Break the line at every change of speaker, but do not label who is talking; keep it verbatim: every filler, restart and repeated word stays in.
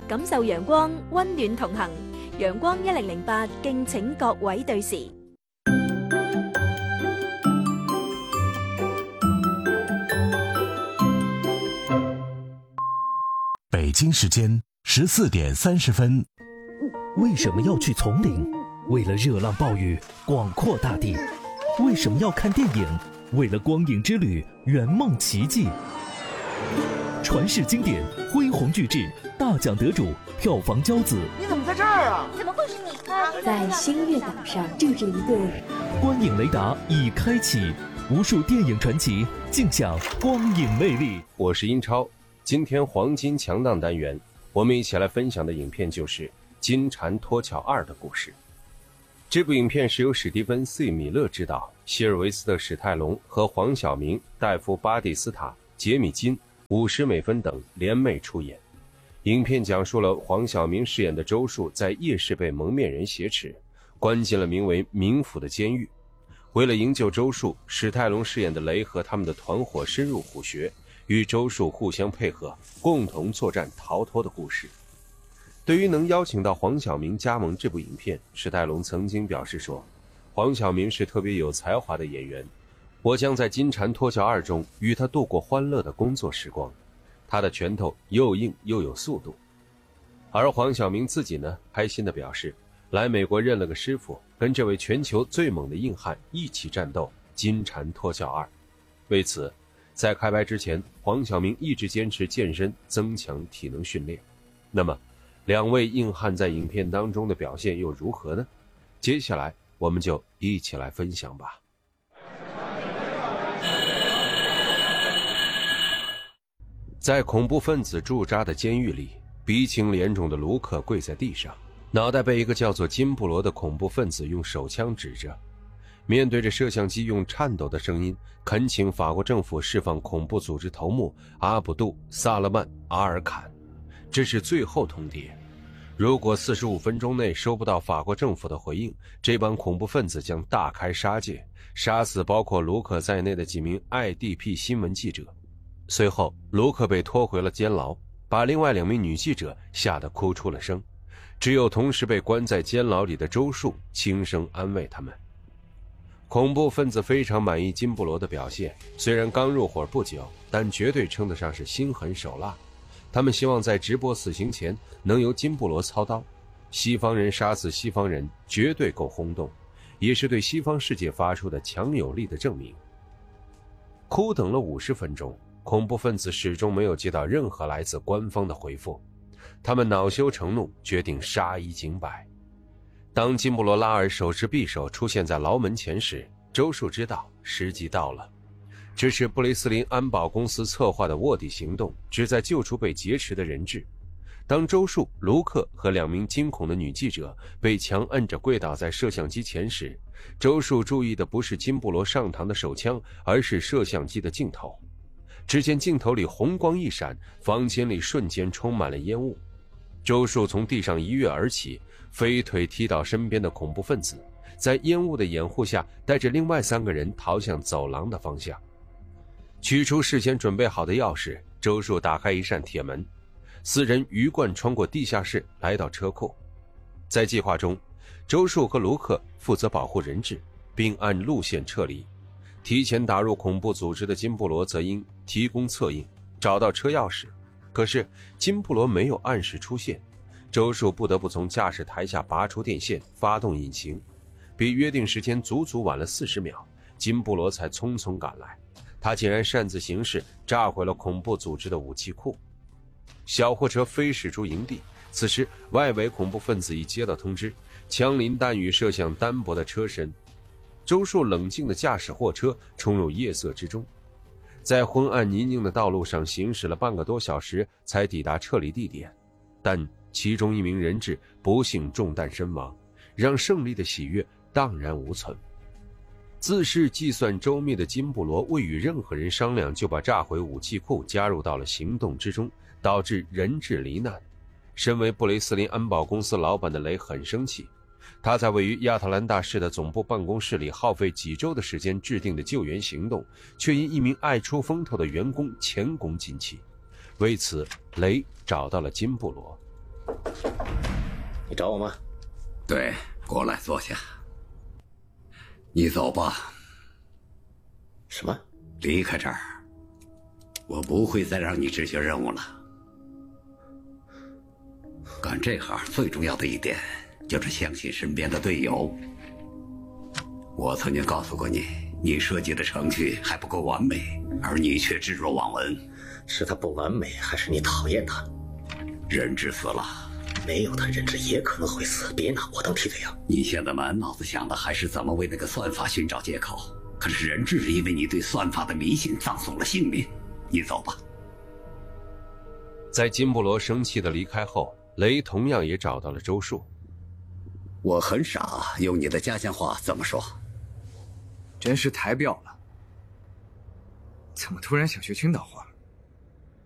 感受陽光，溫暖同行。陽光一零零八，敬請各位對時。
北京时间十四点三十分。
为什么要去丛林？为了热浪暴雨，广阔大地。为什么要看电影？为了光影之旅，圆梦奇迹。传世经典，恢宏巨制，大奖得主，票房骄子。
你怎么在这儿啊？
怎么会是你啊？
在星月岛上住着一对。
观影雷达已开启，无数电影传奇，尽享光影魅力。
我是英超，今天黄金强档单元，我们一起来分享的影片就是《金蝉脱壳二》的故事。这部影片是由史蒂芬 ·C. 米勒执导，希尔维斯特·史泰龙和黄晓明、戴夫·巴蒂斯塔、杰米·金、伍什·美芬等联袂出演。影片讲述了黄晓明饰演的周树在夜市被蒙面人挟持，关进了名为冥府的监狱。为了营救周树，史泰龙饰演的雷和他们的团伙深入虎穴，与周树互相配合，共同作战逃脱的故事。对于能邀请到黄晓明加盟这部影片，史泰龙曾经表示说，黄晓明是特别有才华的演员，我将在《金蝉脱壳二》中与他度过欢乐的工作时光，他的拳头又硬又有速度。而黄晓明自己呢，开心地表示，来美国认了个师傅，跟这位全球最猛的硬汉一起战斗金蝉脱壳二。为此，在开拍之前，黄晓明一直坚持健身，增强体能训练。那么两位硬汉在影片当中的表现又如何呢？接下来我们就一起来分享吧。在恐怖分子驻扎的监狱里，鼻青脸肿的卢克跪在地上，脑袋被一个叫做金布罗的恐怖分子用手枪指着，面对着摄像机用颤抖的声音恳请法国政府释放恐怖组织头目阿卜杜·萨勒曼·阿尔坎。这是最后通牒，如果四十五分钟内收不到法国政府的回应，这帮恐怖分子将大开杀戒，杀死包括卢克在内的几名 I D P 新闻记者。随后卢克被拖回了监牢，把另外两名女记者吓得哭出了声，只有同时被关在监牢里的周树轻声安慰他们。恐怖分子非常满意金布罗的表现，虽然刚入伙不久，但绝对称得上是心狠手辣。他们希望在直播死刑前能由金布罗操刀，西方人杀死西方人绝对够轰动，也是对西方世界发出的强有力的证明。苦等了五十分钟，恐怖分子始终没有接到任何来自官方的回复，他们恼羞成怒，决定杀一儆百。当金布罗拉尔手持匕首出现在牢门前时，周树知道时机到了。这是布雷斯林安保公司策划的卧底行动，旨在救出被劫持的人质。当周树、卢克和两名惊恐的女记者被强摁着跪倒在摄像机前时，周树注意的不是金布罗上膛的手枪，而是摄像机的镜头。只见镜头里红光一闪，房间里瞬间充满了烟雾。周树从地上一跃而起，飞腿踢倒身边的恐怖分子，在烟雾的掩护下带着另外三个人逃向走廊的方向。取出事先准备好的钥匙，周树打开一扇铁门，四人鱼贯穿过地下室来到车库。在计划中，周树和卢克负责保护人质，并按路线撤离。提前打入恐怖组织的金布罗则应提供策应，找到车钥匙。可是金布罗没有按时出现，周树不得不从驾驶台下拔出电线，发动引擎。比约定时间足足晚了四十秒，金布罗才匆匆赶来。他竟然擅自行事，炸毁了恐怖组织的武器库。小货车飞驶出营地，此时外围恐怖分子已接到通知，枪林弹雨射向单薄的车身。周树冷静地驾驶货车冲入夜色之中，在昏暗泥泞的道路上行驶了半个多小时才抵达撤离地点，但其中一名人质不幸中弹身亡，让胜利的喜悦荡然无存。自是计算周密的金布罗未与任何人商量，就把炸毁武器库加入到了行动之中，导致人质罹难。身为布雷斯林安保公司老板的雷很生气，他在位于亚特兰大市的总部办公室里耗费几周的时间制定的救援行动，却因一名爱出风头的员工前功尽弃。为此，雷找到了金布罗。
你找我吗？
对，过来坐下。你走吧。
什么？
离开这儿。我不会再让你执行任务了。干这行最重要的一点，就是相信身边的队友。我曾经告诉过你，你设计的程序还不够完美，而你却置若罔闻。
是他不完美，还是你讨厌他？
人质死了，
没有他，人质也可能会死。别拿我当替罪羊。
你现在满脑子想的还是怎么为那个算法寻找借口，可是人质因为你对算法的迷信葬送了性命。你走吧。
在金布罗生气的离开后，雷同样也找到了周树。
我很傻，用你的家乡话怎么说？
真是太表了。怎么突然想学青岛话？